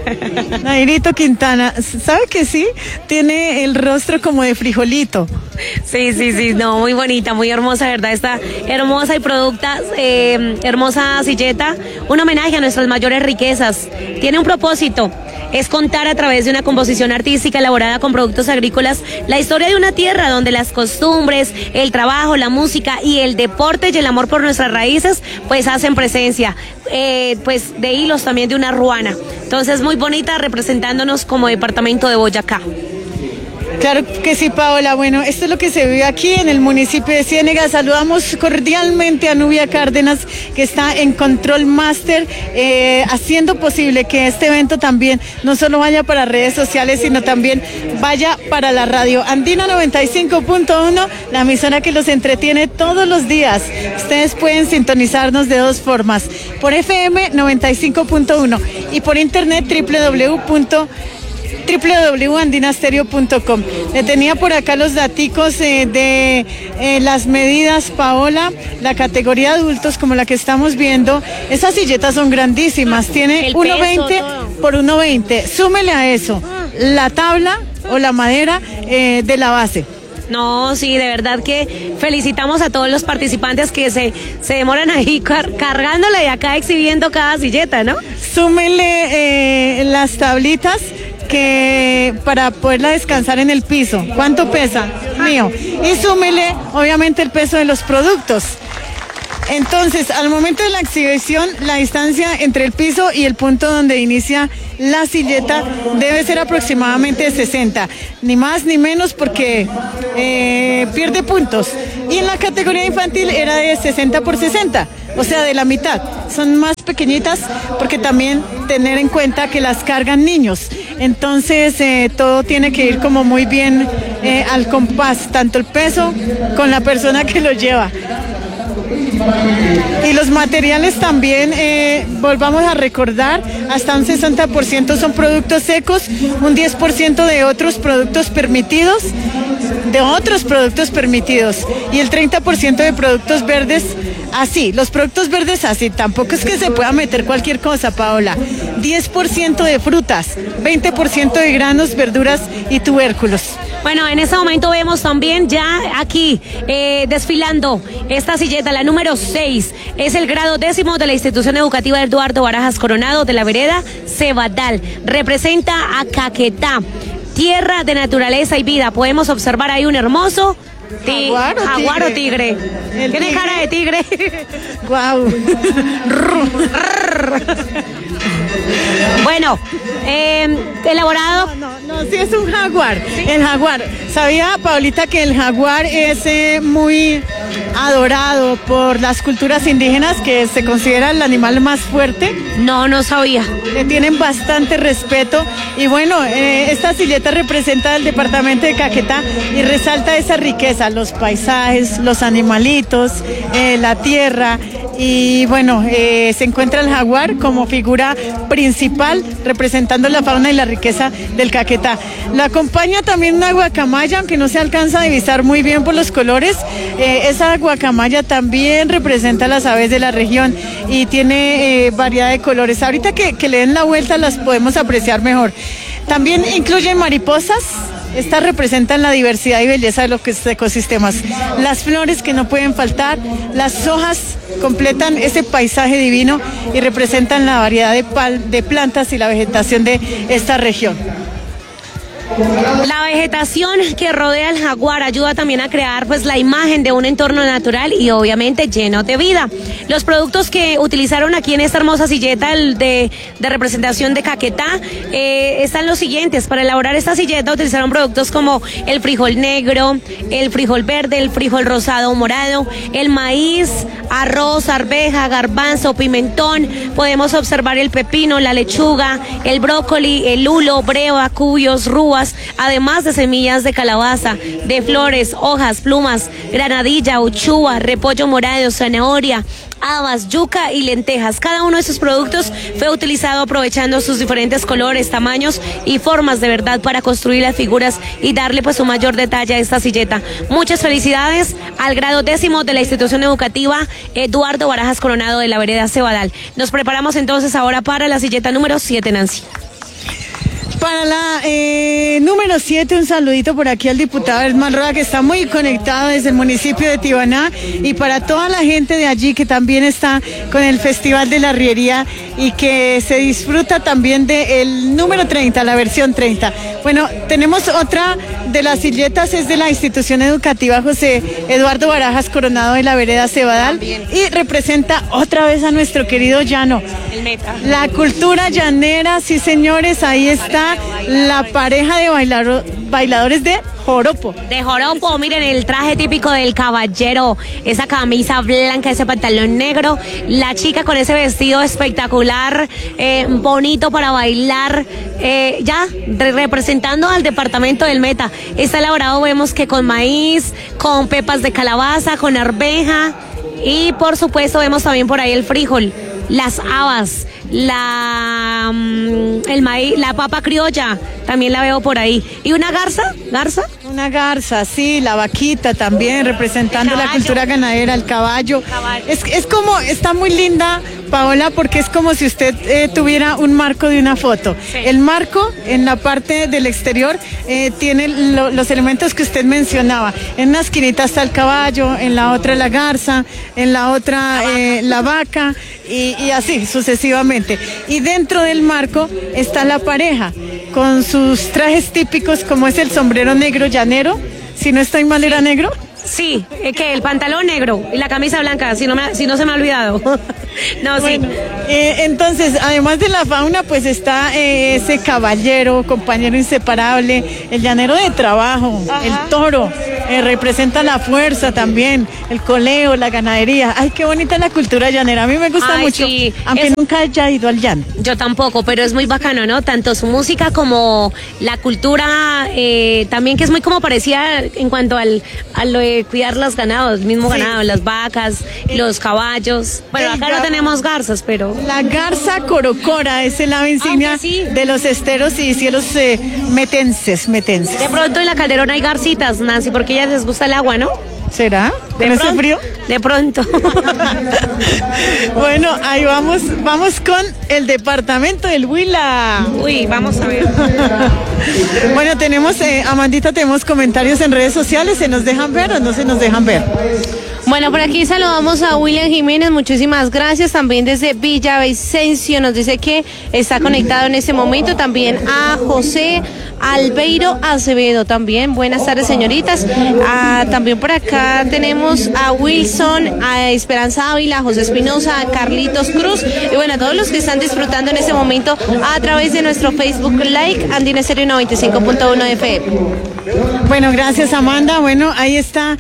Nairito Quintana, ¿sabe que sí? Tiene el rostro como de frijolito. Sí, no, muy bonita, muy hermosa, ¿verdad? Esta hermosa y producta, hermosa silleta, un homenaje a nuestras mayores riquezas. Tiene un propósito, es contar a través de una composición artística elaborada con productos agrícolas la historia de una tierra donde las costumbres, el trabajo, la música y el deporte y el amor por nuestras raíces pues hacen presencia, pues de hilos también de una ruana. Entonces muy bonita, representándonos como departamento de Boyacá. Claro que sí, Paola. Bueno, esto es lo que se vive aquí en el municipio de Ciénega. Saludamos cordialmente a Nubia Cárdenas, que está en Control Master, haciendo posible que este evento también no solo vaya para redes sociales, sino también vaya para la radio. Andina 95.1, la emisora que los entretiene todos los días. Ustedes pueden sintonizarnos de dos formas, por FM 95.1 y por internet www.andinastereo.com. Le tenía por acá los daticos de las medidas, Paola. La categoría adultos, como la que estamos viendo, esas silletas son grandísimas, tiene 1.20 por 1.20. Súmele a eso la tabla o la madera de la base. No, sí, de verdad que felicitamos a todos los participantes que se demoran ahí cargándola y acá exhibiendo cada silleta, ¿no? Súmenle las tablitas que para poderla descansar en el piso. ¿Cuánto pesa? Mío. Y súmele, obviamente, el peso de los productos. Entonces, al momento de la exhibición, la distancia entre el piso y el punto donde inicia la silleta debe ser aproximadamente 60, ni más ni menos, porque pierde puntos. Y en la categoría infantil era de 60 por 60, o sea, de la mitad. Son más pequeñitas porque también tener en cuenta que las cargan niños. Entonces, todo tiene que ir como muy bien al compás, tanto el peso con la persona que lo lleva. Y los materiales también, volvamos a recordar, hasta un 60% son productos secos, un 10% de otros productos permitidos, y el 30% de productos verdes así. Los productos verdes así, tampoco es que se pueda meter cualquier cosa, Paola. 10% de frutas, 20% de granos, verduras y tubérculos. Bueno, en este momento vemos también ya aquí desfilando esta silleta, la número 6. Es el grado 10º de la institución educativa Eduardo Barajas Coronado de la vereda Cebadal. Representa a Caquetá, tierra de naturaleza y vida. Podemos observar ahí un hermoso jaguar o tigre. Tiene cara de tigre. Guau. Bueno, elaborado. No, sí es un jaguar. ¿Sí? El jaguar. ¿Sabía, Paulita, que el jaguar es muy adorado por las culturas indígenas, que se considera el animal más fuerte? No sabía. Le tienen bastante respeto. Y bueno, esta silleta representa el departamento de Caquetá y resalta esa riqueza, los paisajes, los animalitos, la tierra. Y bueno, se encuentra el jaguar como figura principal representando la fauna y la riqueza del Caquetá. La acompaña también una guacamaya, aunque no se alcanza a divisar muy bien por los colores. Esa guacamaya también representa las aves de la región y tiene variedad de colores. Ahorita que le den la vuelta las podemos apreciar mejor. También incluye mariposas. Estas representan la diversidad y belleza de los ecosistemas. Las flores que no pueden faltar, las hojas completan ese paisaje divino y representan la variedad de plantas y la vegetación de esta región. La vegetación que rodea al jaguar ayuda también a crear pues la imagen de un entorno natural y obviamente lleno de vida. Los productos que utilizaron aquí en esta hermosa silleta de representación de Caquetá están los siguientes. Para elaborar esta silleta utilizaron productos como el frijol negro, el frijol verde, el frijol rosado o morado, el maíz, arroz, arveja, garbanzo, pimentón. Podemos observar el pepino, la lechuga, el brócoli, el lulo, breva, cuyos, rúas, además de semillas de calabaza, de flores, hojas, plumas, granadilla, uchúa, repollo morado, zanahoria, habas, yuca y lentejas. Cada uno de estos productos fue utilizado aprovechando sus diferentes colores, tamaños y formas de verdad para construir las figuras y darle pues un mayor detalle a esta silleta. Muchas felicidades al grado 10º de la institución educativa Eduardo Barajas Coronado de la vereda Cebadal. Nos preparamos entonces ahora para la silleta número 7, Nancy. Para la número 7, un saludito por aquí al diputado Herman Roa, que está muy conectado desde el municipio de Tibaná, y para toda la gente de allí que también está con el Festival de la Arriería y que se disfruta también del número 30, la versión 30. Bueno, tenemos otra de las silletas, es de la institución educativa José Eduardo Barajas Coronado de la vereda Cebadal y representa otra vez a nuestro querido llano. El Meta. La cultura llanera, sí señores, ahí está la pareja de bailadores de joropo. De joropo, miren el traje típico del caballero, esa camisa blanca, ese pantalón negro, la chica con ese vestido espectacular, bonito para bailar, representando al departamento del Meta. Está elaborado, vemos que con maíz, con pepas de calabaza, con arveja y por supuesto vemos también por ahí el frijol, las habas, el maíz, la papa criolla, también la veo por ahí. ¿Y una garza? Una garza, sí, la vaquita también, representando la cultura ganadera, el caballo. Es como, está muy linda, Paola, porque es como si usted tuviera un marco de una foto. Sí. El marco, en la parte del exterior, tiene los elementos que usted mencionaba. En una esquinita está el caballo, en la otra la garza, en la otra la vaca, y así sucesivamente. Y dentro del marco está la pareja, con sus trajes típicos, como es el sombrero negro llanero, si no estoy mal, ¿era negro? Sí, que el pantalón negro y la camisa blanca, si no se me ha olvidado. No, bueno, sí. Entonces, además de la fauna, pues está ese caballero, compañero inseparable, el llanero de trabajo, ajá, el toro, representa la fuerza también, el coleo, la ganadería. Ay, qué bonita la cultura llanera, a mí me gusta mucho, sí, aunque nunca haya ido al llano. Yo tampoco, pero es muy bacano, ¿no? Tanto su música como la cultura, también que es muy como parecida en cuanto a lo de cuidar los ganados, el mismo ganado, sí, las vacas, los caballos. Bueno, acá no tenemos garzas, pero... La garza corocora es el ave insignia, sí, de los esteros y cielos metenses. De pronto en la Calderona hay garcitas, Nancy, porque a ellas les gusta el agua, ¿no? ¿Será? ¿Con ese frío? De pronto. Bueno, ahí vamos con el departamento del Huila. Uy, vamos a ver. Bueno, tenemos, Amandita, tenemos comentarios en redes sociales, ¿se nos dejan ver o no se nos dejan ver? Bueno, por aquí saludamos a William Jiménez, muchísimas gracias, también desde Villavicencio nos dice que está conectado en este momento, también a José Albeiro Acevedo, también, buenas tardes señoritas, también por acá tenemos a Wilson, a Esperanza Ávila, a José Espinosa, a Carlitos Cruz, y bueno, a todos los que están disfrutando en este momento a través de nuestro Facebook Live, Andina Estéreo 95.1 FM. Bueno, gracias Amanda, bueno, ahí está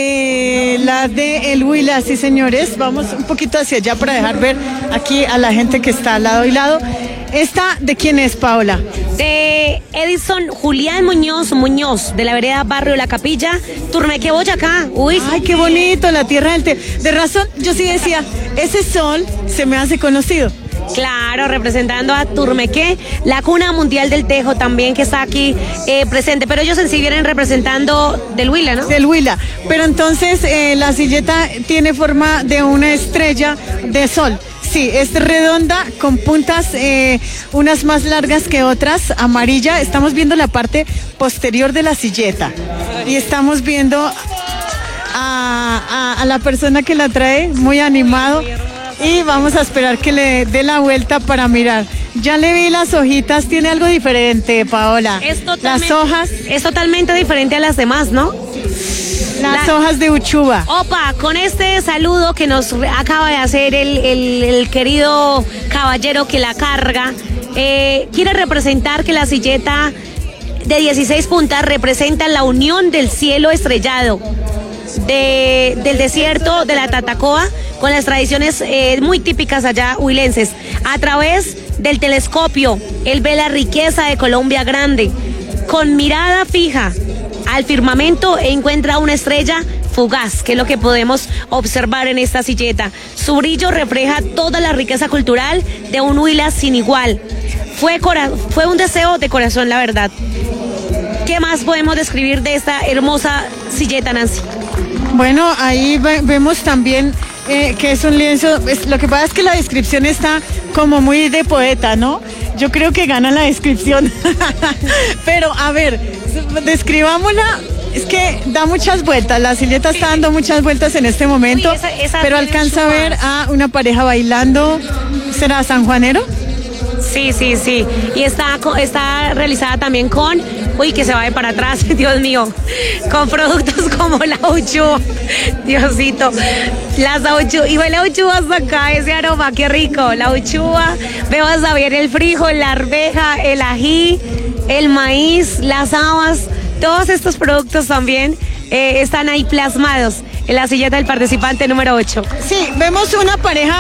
la de El Huila, sí señores, vamos un poquito hacia allá para dejar ver aquí a la gente que está al lado y lado. ¿Esta de quién es, Paola? De Edison Julián Muñoz, de la vereda Barrio La Capilla, Turmeque, Boyacá. Uy, ay, qué bonito, la tierra del té. De razón, yo sí decía, ese sol se me hace conocido. Claro, representando a Turmeque, la cuna mundial del tejo también que está aquí presente, pero ellos en sí vienen representando del Huila, ¿no? Del Huila, pero entonces la silleta tiene forma de una estrella de sol. Sí, es redonda, con puntas, unas más largas que otras, amarilla. Estamos viendo la parte posterior de la silleta y estamos viendo a la persona que la trae muy animado. Y vamos a esperar que le dé la vuelta para mirar. Ya le vi las hojitas, tiene algo diferente, Paola. Las hojas. Es totalmente diferente a las demás, ¿no? Las hojas de uchuva. Opa, con este saludo que nos acaba de hacer el querido caballero que la carga, quiere representar que la silleta de 16 puntas representa la unión del cielo estrellado del desierto de la Tatacoa con las tradiciones muy típicas allá huilenses. A través del telescopio, él ve la riqueza de Colombia Grande. Con mirada fija al firmamento encuentra una estrella fugaz, que es lo que podemos observar en esta silleta. Su brillo refleja toda la riqueza cultural de un Huila sin igual. Fue un deseo de corazón, la verdad. ¿Qué más podemos describir de esta hermosa silleta, Nancy? Bueno, ahí vemos también que es un lienzo. Lo que pasa es que la descripción está como muy de poeta, ¿no? Yo creo que gana la descripción. Pero, a ver, describámosla. Es que da muchas vueltas, la silleta está dando muchas vueltas en este momento. Uy, pero alcanza a ver a una pareja bailando. ¿Será sanjuanero? Sí. Y está realizada también con Uy, que se va de para atrás, Dios mío. Con productos como la uchuva. Diosito. Las uchuva. Y huele a uchuva hasta acá, ese aroma, qué rico. La uchuva. Vemos también el frijol, la arveja, el ají, el maíz, las habas. Todos estos productos también están ahí plasmados en la silleta del participante número 8. Sí, vemos una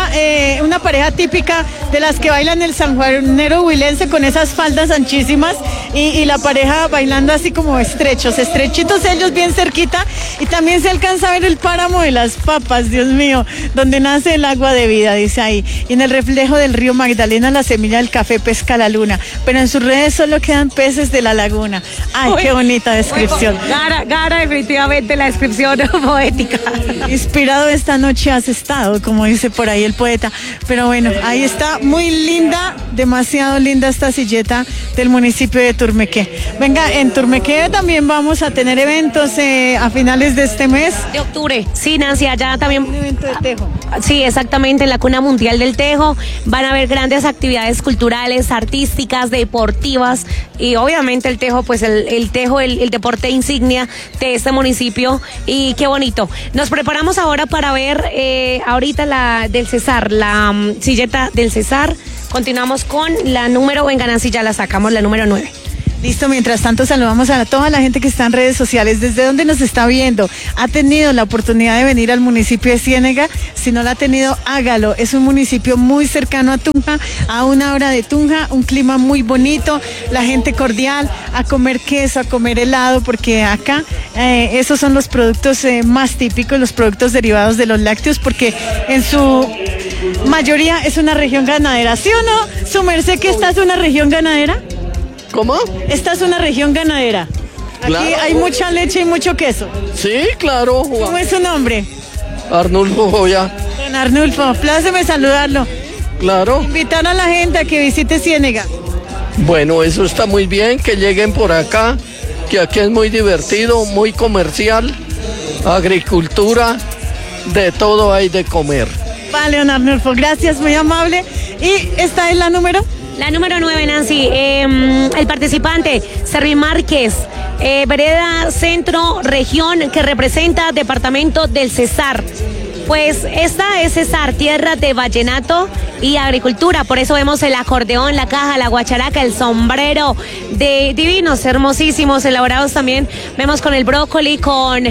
pareja típica de las que bailan el sanjuanero huilense con esas faldas anchísimas y la pareja bailando así como estrechitos ellos bien cerquita, y también se alcanza a ver el páramo de las papas, Dios mío, donde nace el agua de vida, dice ahí, y en el reflejo del río Magdalena la semilla del café pesca la luna, pero en sus redes solo quedan peces de la laguna. Ay, qué bonita descripción. Gara definitivamente la descripción poética. Inspirado esta noche has estado, como dice por ahí el poeta. Pero bueno, ahí está, muy linda, demasiado linda esta silleta del municipio de Turmequé. Venga, en Turmequé también vamos a tener eventos a finales de este mes. De octubre. Sí, Nancy, allá también. Un evento de tejo. Sí, exactamente, en la Cuna Mundial del Tejo. Van a haber grandes actividades culturales, artísticas, deportivas, y obviamente el tejo, pues el tejo, el deporte insignia de este municipio. Y qué bonito. Nos preparamos ahora para ver ahorita la del César, la silleta del César. Continuamos con la número, venga Nancy, ya la sacamos, la número 9. Listo, mientras tanto saludamos a toda la gente que está en redes sociales. ¿Desde dónde nos está viendo? ¿Ha tenido la oportunidad de venir al municipio de Ciénega? Si no la ha tenido, hágalo. Es un municipio muy cercano a Tunja, a 1 hora de Tunja, un clima muy bonito, la gente cordial, a comer queso, a comer helado, porque acá esos son los productos más típicos, los productos derivados de los lácteos, porque en su mayoría es una región ganadera. ¿Sí o no? ¿Su merced que esta es una región ganadera? ¿Cómo? Esta es una región ganadera. Aquí claro. Hay mucha leche y mucho queso. Sí, claro. ¿Cómo es su nombre? Arnulfo Joya. Don Arnulfo, pláceme saludarlo. Claro. Invitar a la gente a que visite Ciénega. Bueno, eso está muy bien, que lleguen por acá, que aquí es muy divertido, muy comercial, agricultura, de todo hay de comer. Vale, don Arnulfo, gracias, muy amable. ¿Y esta es la número? La número 9, Nancy, el participante, Servi Márquez, vereda Centro Región, que representa departamento del Cesar. Pues esta es Cesar, tierra de vallenato y agricultura, por eso vemos el acordeón, la caja, la guacharaca, el sombrero, de divinos, hermosísimos, elaborados también. Vemos con el brócoli, con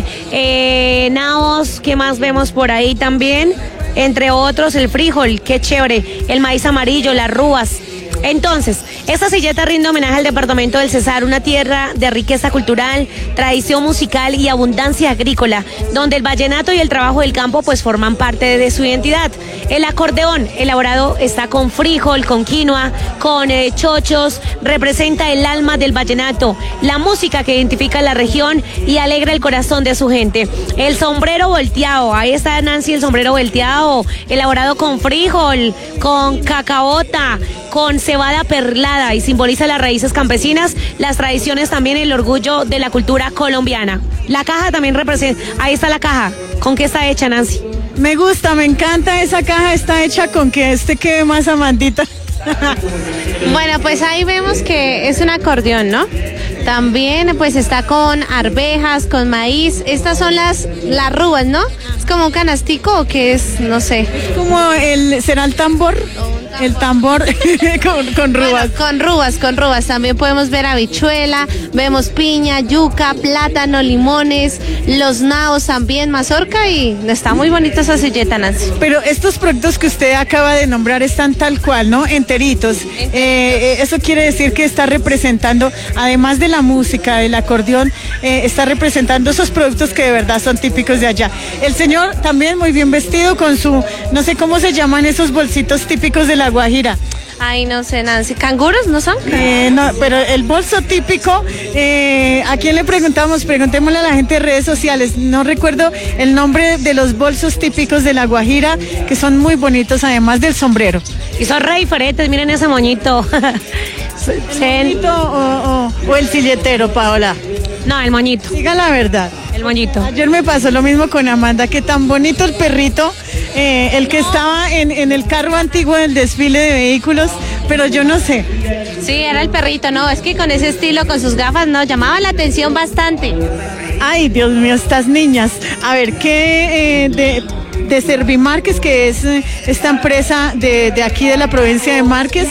nabos, ¿qué más vemos por ahí también? Entre otros, el frijol, qué chévere, el maíz amarillo, las rúas. Entonces, esta silleta rinde homenaje al departamento del Cesar, una tierra de riqueza cultural, tradición musical y abundancia agrícola, donde el vallenato y el trabajo del campo pues forman parte de su identidad. El acordeón elaborado está con frijol, con quinoa, con chochos, representa el alma del vallenato, la música que identifica la región y alegra el corazón de su gente. El sombrero volteado, ahí está Nancy, el sombrero volteado, elaborado con frijol, con cacaota, con cebada perlada, y simboliza las raíces campesinas, las tradiciones también y el orgullo de la cultura colombiana. La caja también representa, ahí está la caja. ¿Con qué está hecha, Nancy? Me gusta, me encanta esa caja, está hecha con que quede más amandita. Bueno, pues ahí vemos que es un acordeón, ¿no? También pues está con arvejas, con maíz. Estas son las rúas, ¿no? Es como un canastico o qué es, no sé. Es como ¿será el tambor? El tambor con rúas. Bueno, con rúas. También podemos ver habichuela, vemos piña, yuca, plátano, limones, los nabos también, mazorca, y está muy bonita esa silleta, Nancy. Pero estos productos que usted acaba de nombrar están tal cual, ¿no? Enteritos. Eso quiere decir que está representando, además de la música, del acordeón, está representando esos productos que de verdad son típicos de allá. El señor también muy bien vestido con su, no sé cómo se llaman esos bolsitos típicos de la Guajira. Ay, no sé, Nancy. ¿Canguros no son? No, pero el bolso típico, ¿a quién le preguntamos? Preguntémosle a la gente de redes sociales. No recuerdo el nombre de los bolsos típicos de la Guajira, que son muy bonitos, además del sombrero. Y son re diferentes, miren ese moñito. ¿El moñito o el silletero, Paola? No, el moñito. Diga la verdad. El moñito. Ayer me pasó lo mismo con Amanda, que tan bonito el perrito, el que estaba en el carro antiguo del desfile de vehículos, pero yo no sé. Sí, era el perrito, no, es que con ese estilo, con sus gafas, no, llamaba la atención bastante. Ay, Dios mío, estas niñas. A ver, ¿qué de Servimárquez, que es esta empresa de aquí de la provincia de Márquez,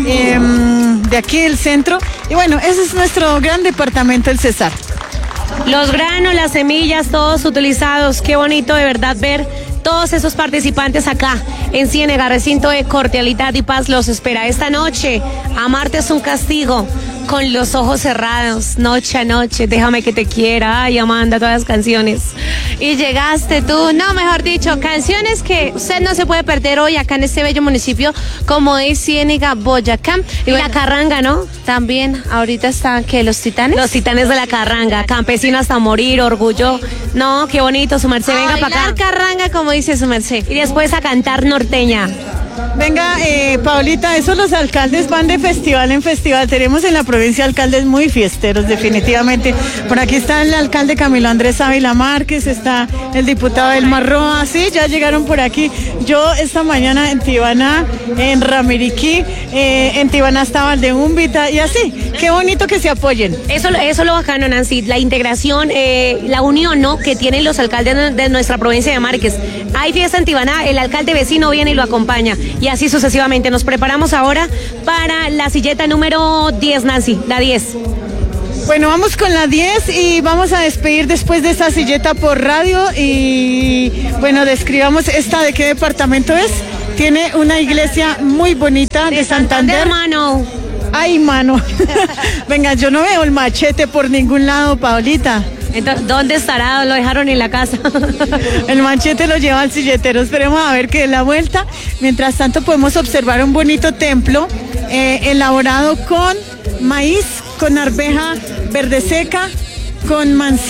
de aquí del centro? Y bueno, ese es nuestro gran departamento, el Cesar. Los granos, las semillas, todos utilizados. Qué bonito de verdad ver todos esos participantes acá en Ciénega, recinto de cordialidad y paz. Los espera esta noche. Amarte es un castigo. Con los ojos cerrados, noche a noche, déjame que te quiera. Ay, Amanda, todas las canciones. Y llegaste tú, no, mejor dicho, canciones que usted no se puede perder hoy acá en este bello municipio como es Ciénega, Boyacá. Y bueno, la carranga, ¿no? También, ahorita están, ¿qué? ¿Los Titanes? Los Titanes de la carranga, campesino hasta morir, orgullo. No, qué bonito, su merced, venga para acá. Carranga, como dice su merced. Y después a cantar norteña. Venga, Paulita, esos los alcaldes van de festival en festival. Tenemos en la provincia alcaldes muy fiesteros, definitivamente. Por aquí está el alcalde Camilo Andrés Ávila Márquez, está el diputado Elmar Roa, sí, ya llegaron por aquí. Yo esta mañana en Tibaná, en Ramiriquí, en Tibaná estaba el de Úmbita y así. Qué bonito que se apoyen. Eso es lo bacano, Nancy, la integración, la unión, ¿no?, que tienen los alcaldes de nuestra provincia de Márquez. Hay fiesta en Tibaná, el alcalde vecino viene y lo acompaña. Y así sucesivamente. Nos preparamos ahora para la silleta número 10, Nancy, la 10. Bueno, vamos con la 10 y vamos a despedir después de esta silleta por radio. Y bueno, describamos esta, ¿de qué departamento es? Tiene una iglesia muy bonita de Santander. Mano. Ay, mano. Venga, yo no veo el machete por ningún lado, Paulita. Entonces, ¿dónde estará? Lo dejaron en la casa. El machete lo lleva al silletero. Esperemos a ver qué es la vuelta. Mientras tanto podemos observar un bonito templo elaborado con maíz, con arveja verde seca, con manzana.